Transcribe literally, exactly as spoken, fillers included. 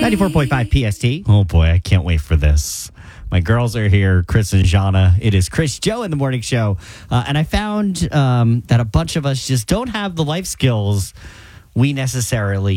ninety-four point five P S T. Oh, boy, I can't wait for this. My girls are here, Chris and Jana. It is Chris Joe in the morning show. Uh, and I found um, that a bunch of us just don't have the life skills we necessarily